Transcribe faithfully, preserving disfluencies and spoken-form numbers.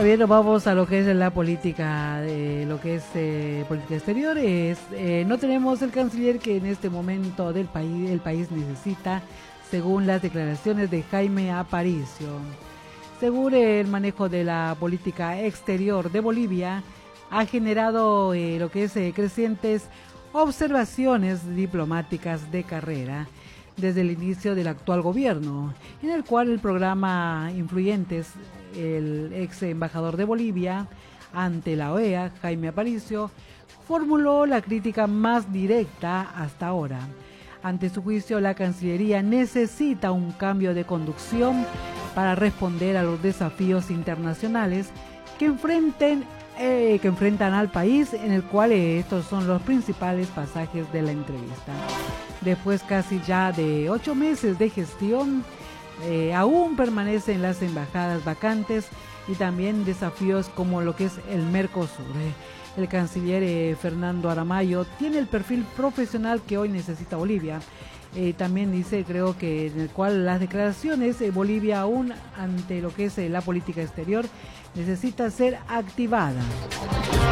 bien, nos vamos a lo que es la política, de lo que es eh, política exterior. Es, eh, no tenemos el canciller que en este momento del país, el país necesita, según las declaraciones de Jaime Aparicio. Según el manejo de la política exterior de Bolivia, ha generado eh, lo que es eh, crecientes observaciones diplomáticas de carrera desde el inicio del actual gobierno, en el cual el programa Influyentes, el ex embajador de Bolivia ante la O E A, Jaime Aparicio, formuló la crítica más directa hasta ahora. Ante su juicio, la Cancillería necesita un cambio de conducción para responder a los desafíos internacionales que enfrenten eh, que enfrentan al país, en el cual eh, estos son los principales pasajes de la entrevista. Después casi ya de ocho meses de gestión, eh, aún permanecen las embajadas vacantes y también desafíos como lo que es el Mercosur. Eh, el canciller eh, Fernando Aramayo tiene el perfil profesional que hoy necesita Bolivia. Eh, también dice, creo que en el cual las declaraciones, eh, Bolivia aún ante lo que es eh, la política exterior necesita ser activada.